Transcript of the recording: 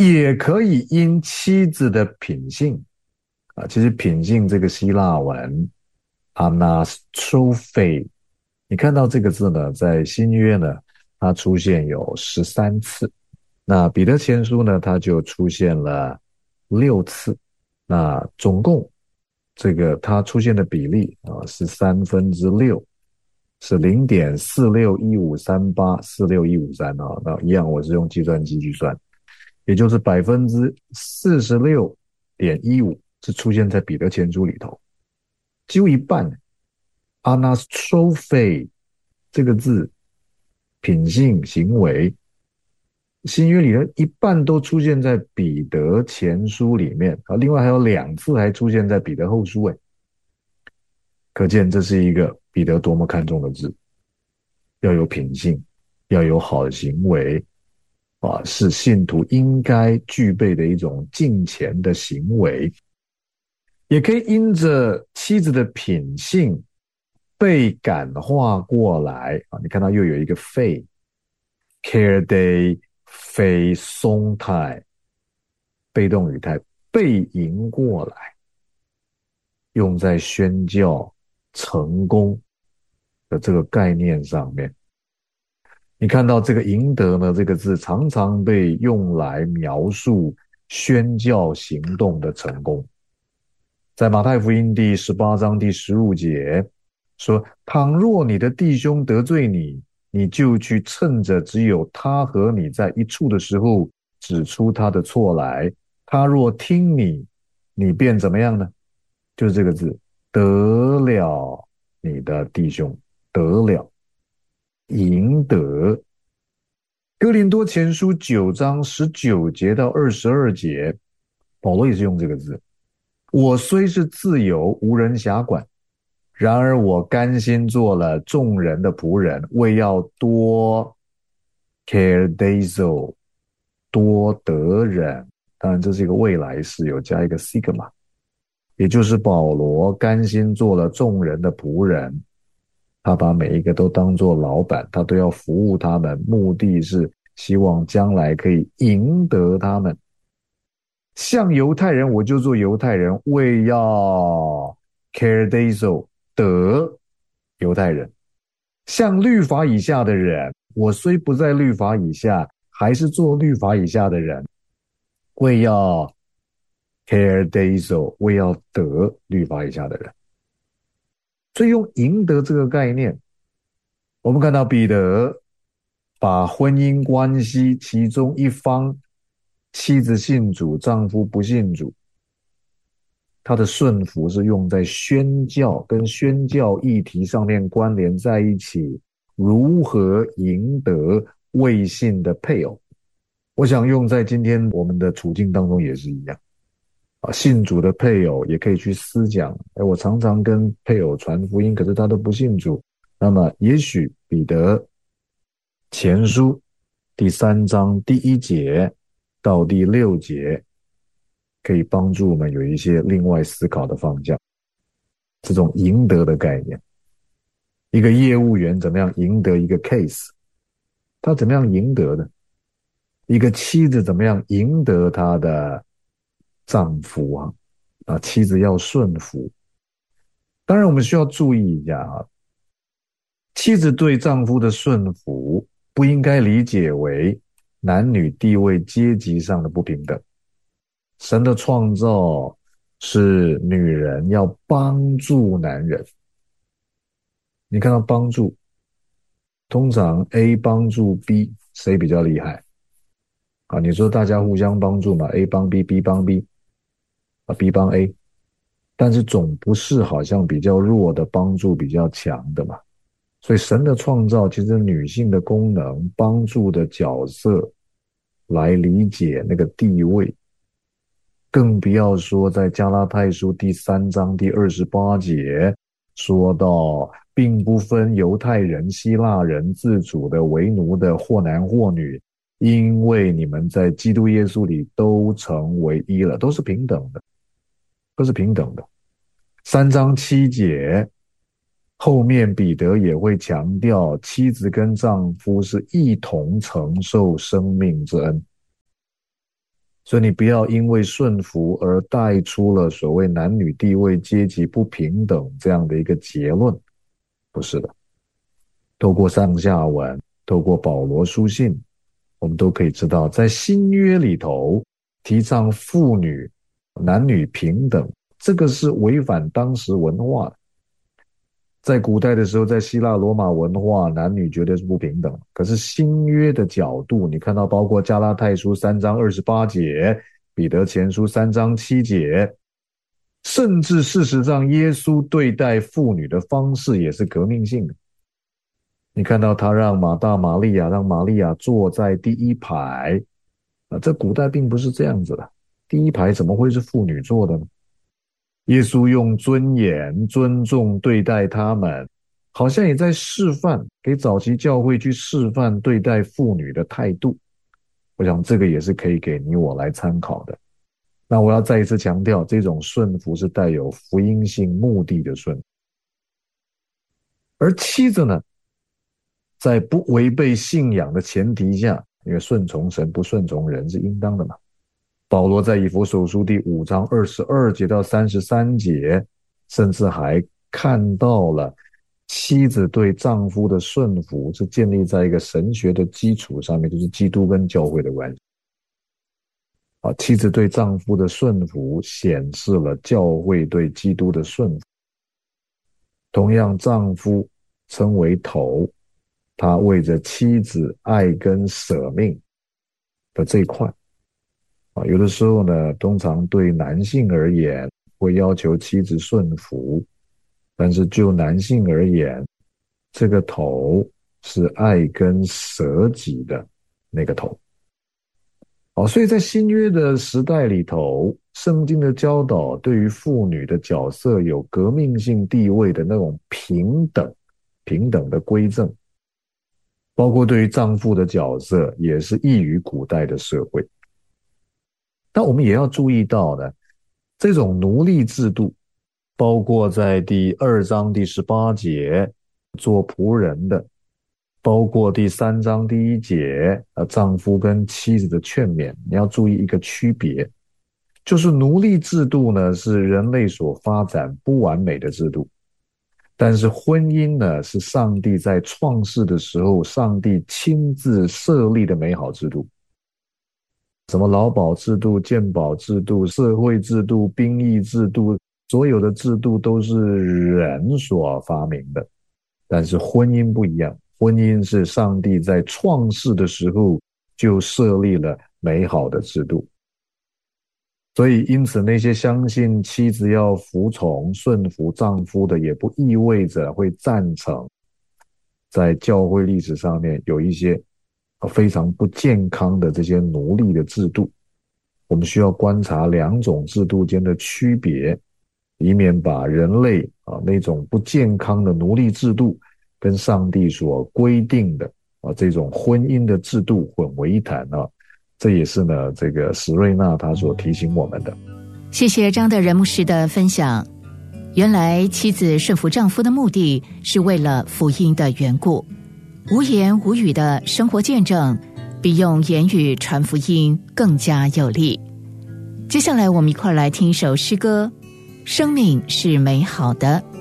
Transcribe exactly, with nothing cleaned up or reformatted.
也可以因妻子的品性啊，其实品性这个希腊文 anastrophe， 你看到这个字呢，在新约呢，它出现有十三次，那彼得前书呢，它就出现了六次，那总共这个它出现的比例啊是三分之六，是零点四六一五三八四六一五三啊，那一样我是用计算机去算，也就是百分之四十六点一五是出现在彼得前书里头，几乎一半。anastrophe 这个字，品性行为，新约里的一半都出现在彼得前书里面啊，另外还有两次还出现在彼得后书，哎，可见这是一个彼得多么看重的字，要有品性，要有好的行为啊，是信徒应该具备的一种敬虔的行为，也可以因着妻子的品性被感化过来啊，你看到又有一个废 care day 松态被动语态被迎过来，用在宣教成功的这个概念上面。你看到这个赢得呢这个字常常被用来描述宣教行动的成功，在马太福音第十八章第十五节说，倘若你的弟兄得罪你，你就去趁着只有他和你在一处的时候指出他的错来，他若听你，你便怎么样呢？就是这个字，得了你的弟兄，得了，赢得。哥林多前书九章十九节到二十二节，保罗也是用这个字，我虽是自由，无人辖管，然而我甘心做了众人的仆人，为要多 caredizo 多得人。当然这是一个未来式，有加一个 sigma， 也就是保罗甘心做了众人的仆人，他把每一个都当作老板，他都要服务他们，目的是希望将来可以赢得他们。像犹太人，我就做犹太人，为要 caredizo 得犹太人。像律法以下的人，我虽不在律法以下，还是做律法以下的人，为要 caredizo 为要得律法以下的人。所以用赢得这个概念，我们看到彼得把婚姻关系其中一方妻子信主，丈夫不信主，他的顺服是用在宣教跟宣教议题上面关联在一起，如何赢得未信的配偶。我想用在今天我们的处境当中也是一样啊，信主的配偶也可以去思讲，哎，我常常跟配偶传福音，可是他都不信主，那么也许彼得前书第三章第一节到第六节可以帮助我们有一些另外思考的方向。这种赢得的概念，一个业务员怎么样赢得一个 case， 他怎么样赢得的？一个妻子怎么样赢得她的丈夫啊？啊，妻子要顺服。当然我们需要注意一下啊，妻子对丈夫的顺服不应该理解为男女地位阶级上的不平等。神的创造是女人要帮助男人，你看到帮助，通常 A 帮助 B， 谁比较厉害啊？你说大家互相帮助嘛， A 帮 B， B 帮 B 啊 ，B 帮 A， 但是总不是好像比较弱的帮助比较强的嘛。所以神的创造其实女性的功能，帮助的角色来理解那个地位，更不要说在加拉太书第三章第二十八节说到，并不分犹太人、希腊人、自主的、为奴的，或男或女，因为你们在基督耶稣里都成为一了，都是平等的，都是平等的。三章七节后面彼得也会强调，妻子跟丈夫是一同承受生命之恩。 所以你不要因为顺服而带出了所谓男女地位阶级不平等这样的一个结论，不是的。透过上下文，透过保罗书信，我们都可以知道，在新约里头提倡妇女男女平等，这个是违反当时文化的。在古代的时候，在希腊罗马文化，男女绝对是不平等。可是新约的角度，你看到包括加拉太书三章二十八节，彼得前书三章七节，甚至事实上耶稣对待妇女的方式也是革命性的。你看到他让马大玛利亚让玛利亚坐在第一排，啊，这古代并不是这样子的，第一排怎么会是妇女坐的呢？耶稣用尊严、尊重对待他们，好像也在示范，给早期教会去示范对待妇女的态度。我想这个也是可以给你我来参考的。那我要再一次强调，这种顺服是带有福音性目的的顺服。而妻子呢，在不违背信仰的前提下，因为顺从神不顺从人是应当的嘛。保罗在以弗所书第五章二十二节到三十三节，甚至还看到了妻子对丈夫的顺服是建立在一个神学的基础上面，就是基督跟教会的关系。啊，妻子对丈夫的顺服显示了教会对基督的顺服。同样，丈夫称为头，他为着妻子爱跟舍命的这一块。啊，有的时候呢，通常对男性而言会要求妻子顺服，但是就男性而言，这个头是爱跟舍己的那个头。好，所以在新约的时代里头，圣经的教导对于妇女的角色有革命性地位的那种平等平等的规正，包括对于丈夫的角色也是异于古代的社会。但我们也要注意到呢，这种奴隶制度，包括在第二章第十八节做仆人的，包括第三章第一节呃，丈夫跟妻子的劝勉，你要注意一个区别，就是奴隶制度呢是人类所发展不完美的制度，但是婚姻呢是上帝在创世的时候，上帝亲自设立的美好制度。什么劳保制度、健保制度、社会制度、兵役制度，所有的制度都是人所发明的。但是婚姻不一样，婚姻是上帝在创世的时候就设立了美好的制度。所以因此那些相信妻子要服从顺服丈夫的，也不意味着会赞成在教会历史上面有一些非常不健康的这些奴隶的制度。我们需要观察两种制度间的区别，以免把人类啊那种不健康的奴隶制度跟上帝所规定的啊这种婚姻的制度混为一谈啊。这也是呢这个史瑞纳他所提醒我们的。 谢谢张德仁牧师的分享。原来妻子顺服丈夫的目的是为了福音的缘故，无言无语的生活见证比用言语传福音更加有力。接下来我们一块来听一首诗歌，生命是美好的。